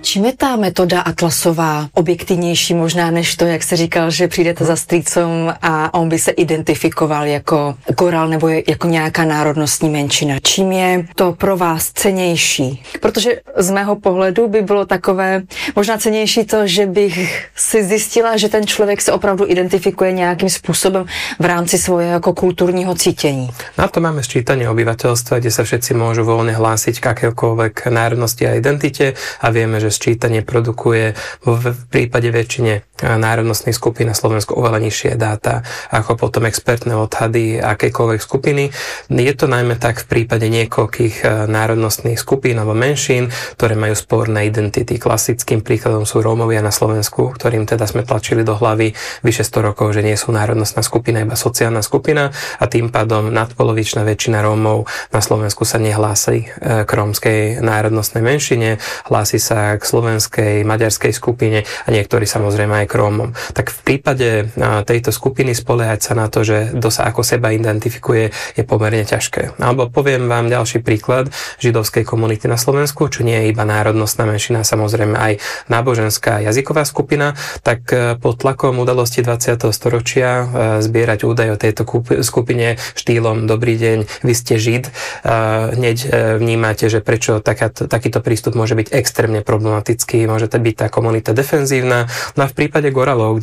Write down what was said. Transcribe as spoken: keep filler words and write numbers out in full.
Čím je ta metoda Atlasová objektivnější možná než to, jak se říkal, že přijdete za strýcom a on by se identifikoval jako Goral nebo jako nějaká národnostní menšina? Čím je to pro vás cenější? Protože z mého pohledu by bylo takové možná cenější to, že bych si zjistila, že ten člověk se opravdu identifikuje nějakým způsobem v rámci svojho jako kulturního cítění. Na to máme sčítanie obyvateľstva, kde sa všetci môžu voľne hlásiť k akékoľvek národnosti a identite a vieme, že sčítanie produkuje v prípade väčšine národnostných skupín na Slovensku oveľa nižšie dáta ako potom expertné odhady akékoľvek skupiny. Je to najmä tak v prípade niekoľkých národnostných skupín alebo menšín, ktoré majú sporné identity. Klasickým príkladom sú Rómovia na Slovensku, ktorým teda sme tlačili do hlavy vyše sto rokov, že nie sú národnostná skupina, iba sociálna skupina a tým pádom nadpolovičná väčšina Rómov na Slovensku sa nehlási k rómskej národnostnej menšine, hlási sa k slovenskej, maďarskej skupine a niektorí samozrejme aj k Rómom. Tak v prípade tejto skupiny spoliehať sa na to, že kto sa ako seba identifikuje, je pomerne ťažké. Alebo poviem vám ďalší príklad židovskej komunity na Slovensku, čo nie je iba národnostná menšina, samozrejme aj náboženská jazyková skupina, tak pod tlakom udalosti dvadsiateho storočia zbierať údaj o tejto skupine štýlom dobrý deň, vy ste žid, hneď vnímate, že prečo takáto, takýto prístup môže byť extrémne problematický, môže to byť tá komunita defenzívna. No a v prípade Goralov,